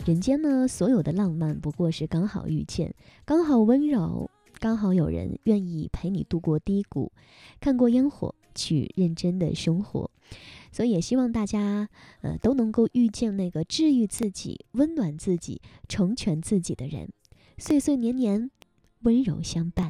人间呢，所有的浪漫不过是刚好遇见，刚好温柔，刚好有人愿意陪你度过低谷，看过烟火，去认真的生活。所以也希望大家都能够遇见那个治愈自己、温暖自己、成全自己的人，岁岁年年温柔相伴。